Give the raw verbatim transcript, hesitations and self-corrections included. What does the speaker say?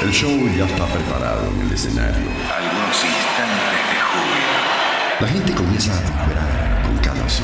El show ya está preparado en el escenario. Algunos instantes de júbilo. La gente comienza a vibrar con cada